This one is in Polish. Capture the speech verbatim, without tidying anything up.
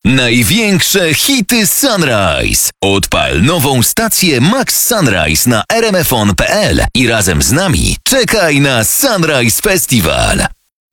Największe hity Sunrise. Odpal nową stację Max Sunrise na r m f on kropka p l i razem z nami czekaj na Sunrise Festival.